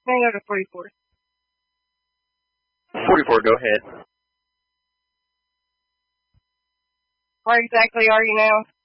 May I go to 44? 44, go ahead. Where exactly are you now?